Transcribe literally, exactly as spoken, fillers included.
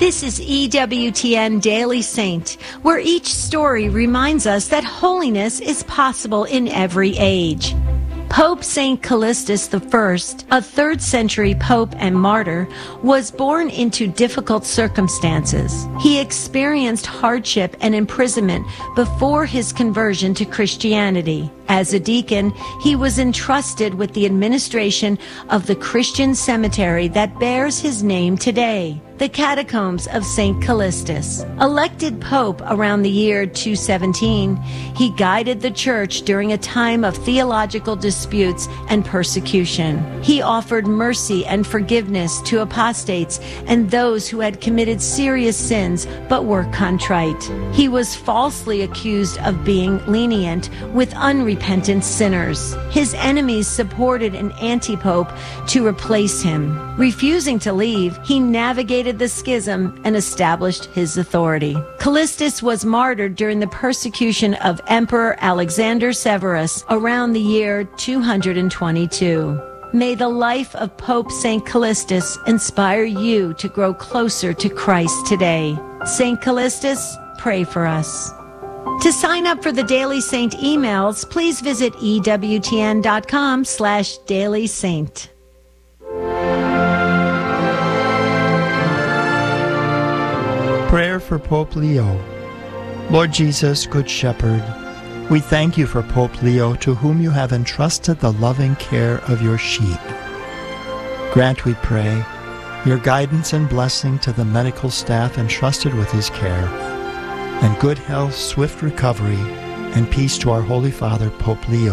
This is E W T N Daily Saint, where each story reminds us that holiness is possible in every age. Pope Saint Callistus the First, a third century pope and martyr, was born into difficult circumstances. He experienced hardship and imprisonment before his conversion to Christianity. As a deacon, he was entrusted with the administration of the Christian cemetery that bears his name today, the Catacombs of Saint Callistus. Elected pope around the year two seventeen, he guided the church during a time of theological disputes and persecution. He offered mercy and forgiveness to apostates and those who had committed serious sins but were contrite. He was falsely accused of being lenient with unrepentant sinners. His enemies supported an anti-pope to replace him. Refusing to leave, he navigated the schism and established his authority. Callistus was martyred during the persecution of Emperor Alexander Severus around the year two hundred twenty-two. May the life of Pope Saint Callistus inspire you to grow closer to Christ today. Saint Callistus, pray for us. To sign up for the Daily Saint emails, please visit ewtn.com slash Daily Saint. Prayer for Pope Leo. Lord Jesus, Good Shepherd, we thank you for Pope Leo, to whom you have entrusted the loving care of your sheep. Grant, we pray, your guidance and blessing to the medical staff entrusted with his care, and good health, swift recovery, and peace to our Holy Father, Pope Leo.